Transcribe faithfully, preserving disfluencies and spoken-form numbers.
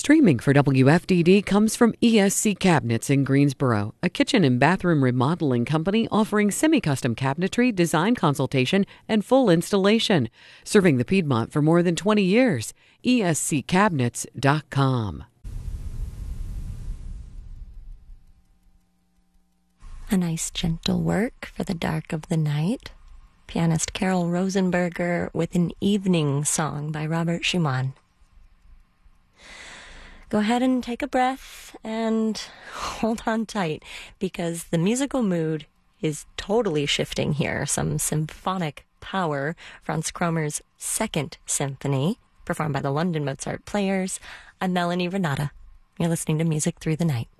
Streaming for W F D D comes from E S C Cabinets in Greensboro, a kitchen and bathroom remodeling company offering semi-custom cabinetry, design consultation, and full installation. Serving the Piedmont for more than twenty years. E S C cabinets dot com. A nice gentle work for the dark of the night. Pianist Carol Rosenberger with an evening song by Robert Schumann. Go ahead and take a breath and hold on tight, because the musical mood is totally shifting here. Some symphonic power, Franz Kromer's Second Symphony, performed by the London Mozart Players. I'm Melanie Renata. You're listening to Music Through the Night.